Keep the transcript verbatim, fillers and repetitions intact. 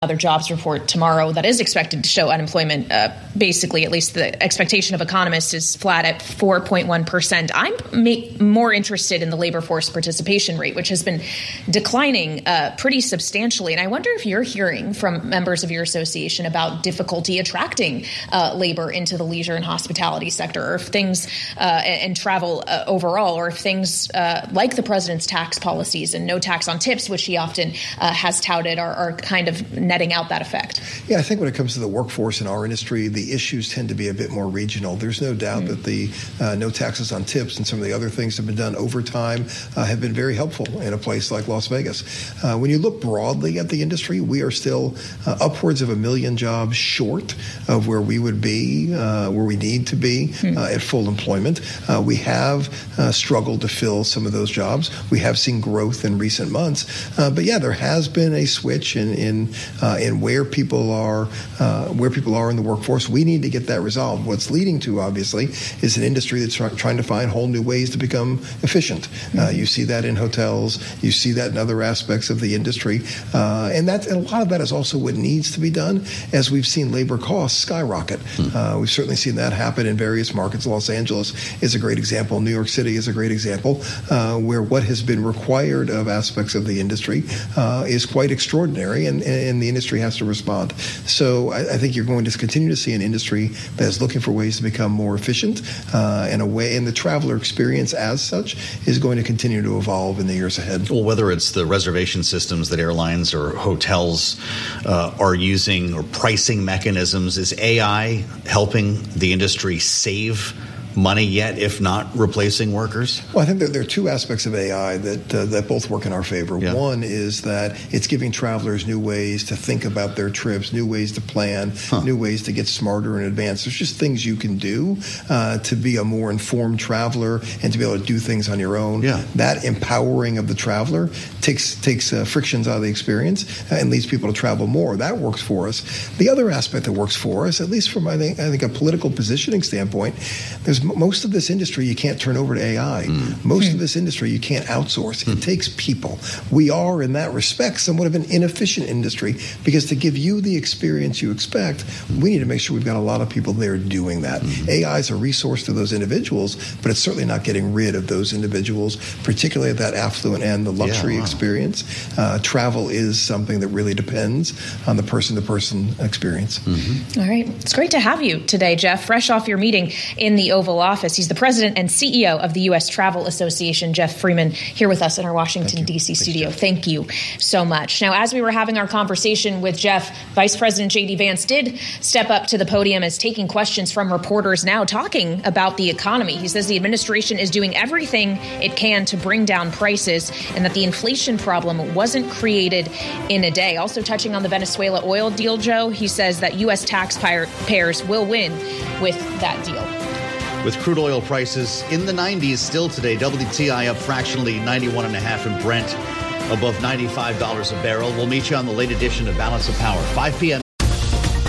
Another jobs report tomorrow that is expected to show unemployment, uh, basically, at least the expectation of economists is flat at four point one percent. I'm ma- more interested in the labor force participation rate, which has been declining uh, pretty substantially. And I wonder if you're hearing from members of your association about difficulty attracting uh, labor into the leisure and hospitality sector, or if things uh, and, and travel uh, overall, or if things uh, like the president's tax policies and no tax on tips, which he often uh, has touted, are, are kind of netting out that effect. Yeah, I think when it comes to the workforce in our industry, the issues tend to be a bit more regional. There's no doubt mm-hmm. that the uh, no taxes on tips and some of the other things that have been done over time uh, have been very helpful in a place like Las Vegas. Uh, when you look broadly at the industry, we are still uh, upwards of a million jobs short of where we would be, uh, where we need to be mm-hmm. uh, at full employment. Uh, we have uh, struggled to fill some of those jobs. We have seen growth in recent months. Uh, but yeah, there has been a switch in, in Uh, and where people are, uh, where people are in the workforce. We need to get that resolved. What's leading to, obviously, is an industry that's try- trying to find whole new ways to become efficient. Uh, you see that in hotels. You see that in other aspects of the industry, uh, and that and a lot of that is also what needs to be done. As we've seen labor costs skyrocket, uh, we've certainly seen that happen in various markets. Los Angeles is a great example. New York City is a great example, uh, where what has been required of aspects of the industry uh, is quite extraordinary, and, and the industry has to respond. So I, I think you're going to continue to see an industry that is looking for ways to become more efficient, uh, and a way, and the traveler experience as such is going to continue to evolve in the years ahead. Well, whether it's the reservation systems that airlines or hotels uh, are using, or pricing mechanisms, is A I helping the industry save money yet, if not replacing workers? Well, I think that there are two aspects of A I that uh, that both work in our favor. Yeah. One is that it's giving travelers new ways to think about their trips, new ways to plan, huh. new ways to get smarter in advance. There's just things you can do uh, to be a more informed traveler and to be able to do things on your own. Yeah. That empowering of the traveler takes takes uh, frictions out of the experience and leads people to travel more. That works for us. The other aspect that works for us, at least from I think I think a political positioning standpoint, there's most of this industry you can't turn over to A I. Mm. Most mm. of this industry you can't outsource. Mm. It takes people. We are, in that respect, somewhat of an inefficient industry, because to give you the experience you expect, we need to make sure we've got a lot of people there doing that. Mm. A I is a resource to those individuals, but it's certainly not getting rid of those individuals, particularly at that affluent end, the luxury yeah, wow. experience. Uh, travel is something that really depends on the person-to-person experience. Mm-hmm. All right. It's great to have you today, Jeff, fresh off your meeting in the Oval Office. He's the president and C E O of the U S Travel Association. Jeff Freeman here with us in our Washington, D C studio. Thanks, Thank you so much. Now, as we were having our conversation with Jeff, Vice President J D Vance did step up to the podium as taking questions from reporters now talking about the economy. He says the administration is doing everything it can to bring down prices and that the inflation problem wasn't created in a day. Also touching on the Venezuela oil deal, Joe, he says that U S taxpayers will win with that deal. With crude oil prices in the nineties still today, W T I up fractionally ninety-one and a half, and Brent above ninety-five dollars a barrel. We'll meet you on the late edition of Balance of Power, five p.m.